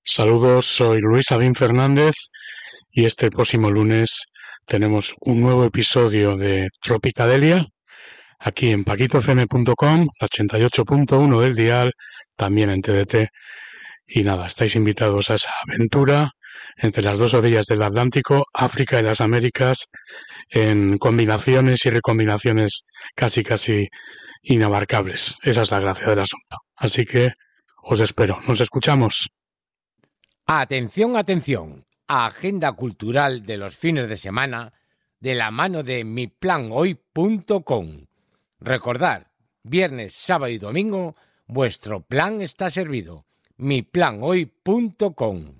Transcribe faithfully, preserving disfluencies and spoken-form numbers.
Saludos, soy Luis Sabín Fernández y este próximo lunes tenemos un nuevo episodio de Tropicadelia aquí en paquito f m punto com, ochenta y ocho punto uno del dial, también en T D T. Y nada, estáis invitados a esa aventura entre las dos orillas del Atlántico, África y las Américas, en combinaciones y recombinaciones casi casi inabarcables. Esa es la gracia del asunto. Así que os espero. Nos escuchamos. Atención, atención. Agenda cultural de los fines de semana de la mano de mi plan hoy punto com. Recordad, viernes, sábado y domingo, vuestro plan está servido. mi plan hoy punto com.